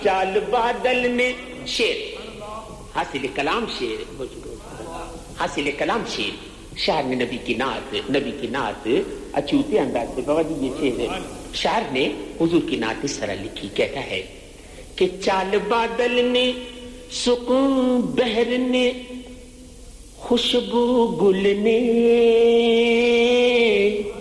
चाल बादल में शेर हासिल कलाम शेर हासिल कलाम शेर शायर ने नबी की नात अचूते अंदाज से बाबा जी ये शेर है शायर ने हुजूर की नात इस तरह लिखी कहता है कि चाल बादल ने सुकून बहर ने खुशबू गुल ने